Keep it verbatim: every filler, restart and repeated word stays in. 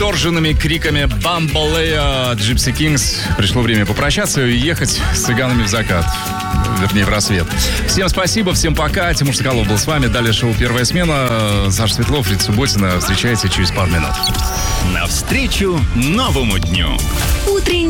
восторженными криками «Бамбалея» Gypsy Kings пришло время попрощаться и ехать с цыганами в закат. Вернее, в рассвет. Всем спасибо, всем пока. Тимур Соколов был с вами. Далее шоу «Первая смена». Саша Светлов, Рита Субботина. Встречайте через пару минут. Навстречу новому дню. Утренний